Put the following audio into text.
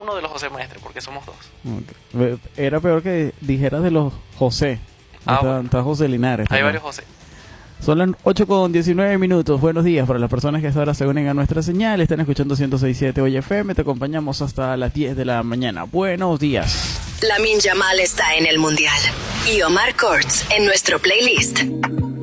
uno de los José Maestre, porque somos dos. Ok. Era peor que dijeras de los José. Está José Linares. Hay varios José. Son las 8:19. Buenos días para las personas que hasta ahora se unen a nuestra señal. Están escuchando 106.7 Hoy FM. Te acompañamos hasta las 10 de la mañana. Buenos días. Lamin Yamal está en el Mundial y Omar Courtz en nuestro playlist.